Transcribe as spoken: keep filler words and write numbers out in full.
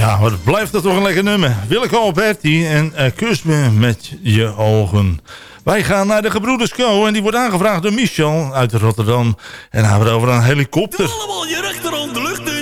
Ja, wat blijft dat toch een lekker nummer. Willeke Alberti en uh, Kus me met je ogen. Wij gaan naar de Gebroeders Co. En die wordt aangevraagd door Michel uit Rotterdam. En hij heeft over een helikopter. Doe allemaal je rechter aan de lucht in.